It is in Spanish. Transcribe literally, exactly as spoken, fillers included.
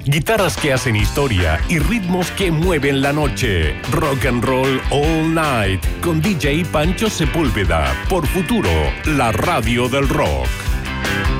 guitarras que hacen historia y ritmos que mueven la noche. Rock and Roll All Night con D J Pancho Sepúlveda por Futuro, la radio del rock.